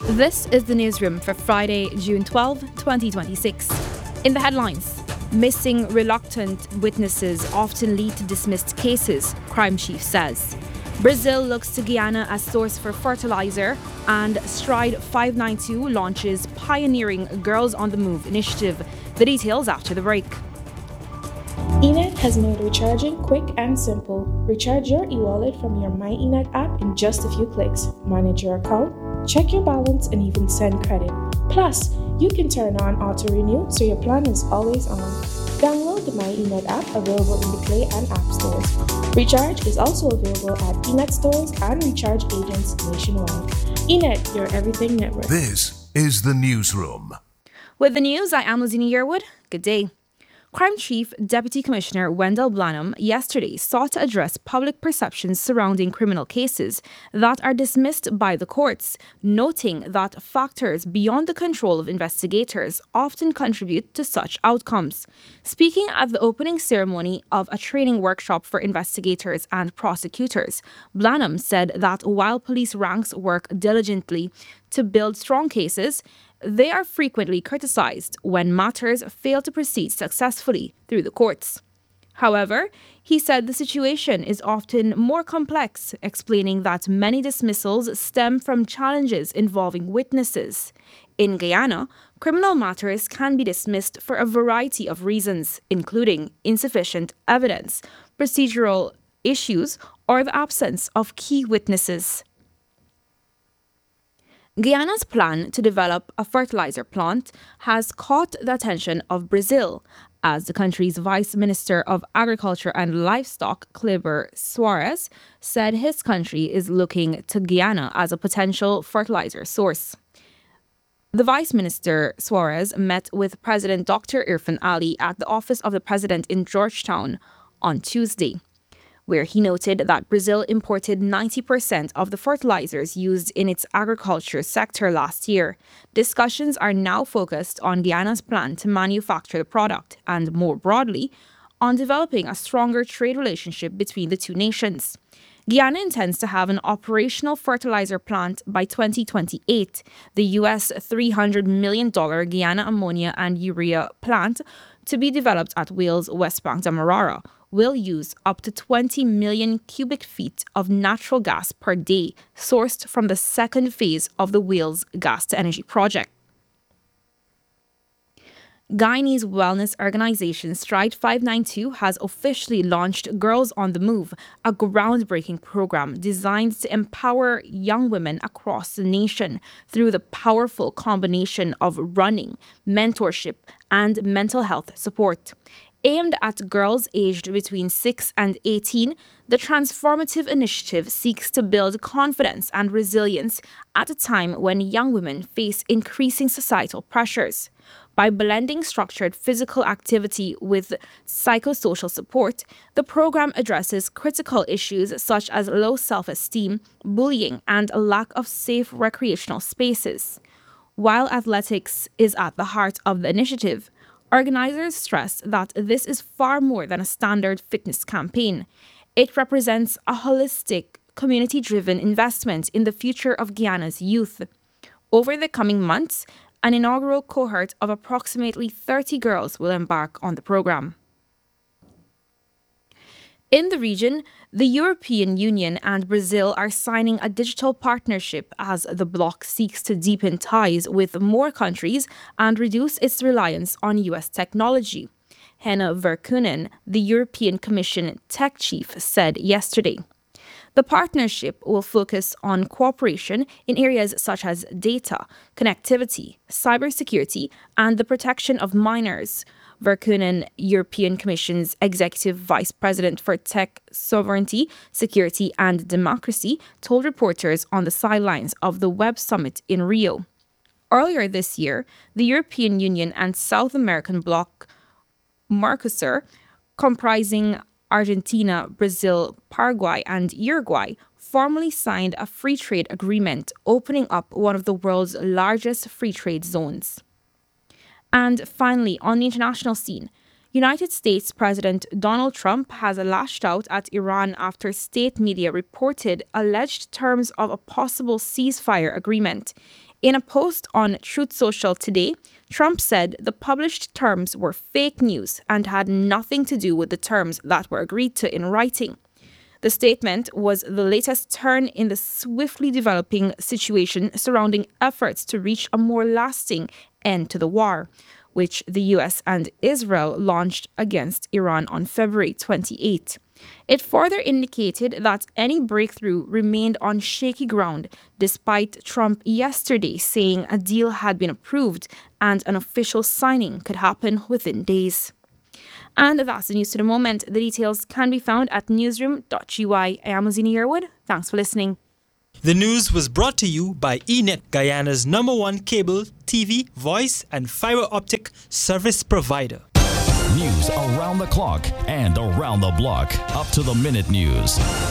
This is the newsroom for Friday, June 12, 2026. In the headlines, missing reluctant witnesses often lead to dismissed cases, crime chief says. Brazil looks to Guyana as source for fertilizer, and Stride 592 launches pioneering Girls on the Move initiative. The details after the break. eNet has made recharging quick and simple. Recharge your e-wallet from your My eNet app in just a few clicks. Manage your account, check your balance, and even send credit. Plus, you can turn on auto-renew so your plan is always on. Download the My eNet app available in the Play and App stores. Recharge is also available at eNet stores and recharge agents nationwide. eNet, your everything network. This is the newsroom. With the news, I am Lizzie Yearwood. Good day. Crime Chief Deputy Commissioner Wendell Blanham yesterday sought to address public perceptions surrounding criminal cases that are dismissed by the courts, noting that factors beyond the control of investigators often contribute to such outcomes. Speaking at the opening ceremony of a training workshop for investigators and prosecutors, Blanham said that while police ranks work diligently to build strong cases, they are frequently criticized when matters fail to proceed successfully through the courts. However, he said the situation is often more complex, explaining that many dismissals stem from challenges involving witnesses. In Guyana, criminal matters can be dismissed for a variety of reasons, including insufficient evidence, procedural issues, or the absence of key witnesses. Guyana's plan to develop a fertilizer plant has caught the attention of Brazil, as the country's Vice Minister of Agriculture and Livestock, Kleber Soares, said his country is looking to Guyana as a potential fertilizer source. The Vice Minister, Soares, met with President Dr. Irfan Ali at the office of the President in Georgetown on Tuesday, where he noted that Brazil imported 90% of the fertilizers used in its agriculture sector last year. Discussions are now focused on Guyana's plan to manufacture the product and, more broadly, on developing a stronger trade relationship between the two nations. Guyana intends to have an operational fertilizer plant by 2028. The US $300 million Guyana ammonia and urea plant, to be developed at Wales West Bank Demerara, will use up to 20 million cubic feet of natural gas per day, sourced from the second phase of the Wales Gas-to-Energy project. Guyanese wellness organization Stride 592 has officially launched Girls on the Move, a groundbreaking program designed to empower young women across the nation through the powerful combination of running, mentorship, and mental health support. Aimed at girls aged between 6 and 18, the transformative initiative seeks to build confidence and resilience at a time when young women face increasing societal pressures. By blending structured physical activity with psychosocial support, the program addresses critical issues such as low self-esteem, bullying, and a lack of safe recreational spaces. While athletics is at the heart of the initiative, organizers stress that this is far more than a standard fitness campaign. It represents a holistic, community-driven investment in the future of Guyana's youth. Over the coming months, an inaugural cohort of approximately 30 girls will embark on the program. In the region, the European Union and Brazil are signing a digital partnership as the bloc seeks to deepen ties with more countries and reduce its reliance on U.S. technology. Henna Virkkunen, the European Commission tech chief, said yesterday. The partnership will focus on cooperation in areas such as data, connectivity, cybersecurity, and the protection of minors. Virkkunen, European Commission's Executive Vice President for Tech, Sovereignty, Security and Democracy, told reporters on the sidelines of the Web Summit in Rio. Earlier this year, the European Union and South American bloc Mercosur, comprising Argentina, Brazil, Paraguay, and Uruguay, formally signed a free trade agreement opening up one of the world's largest free trade zones. And finally, on the international scene, United States President Donald Trump has lashed out at Iran after state media reported alleged terms of a possible ceasefire agreement. In a post on Truth Social today, Trump said the published terms were fake news and had nothing to do with the terms that were agreed to in writing. The statement was the latest turn in the swiftly developing situation surrounding efforts to reach a more lasting end to the war, which the US and Israel launched against Iran on February 28. It further indicated that any breakthrough remained on shaky ground, despite Trump yesterday saying a deal had been approved and an official signing could happen within days. And that's the news to the moment. The details can be found at newsroom.ui. I am Rosina Yearwood. Thanks for listening. The news was brought to you by eNet, Guyana's #1 cable, TV, voice, and fiber optic service provider. News around the clock and around the block. Up to the minute news.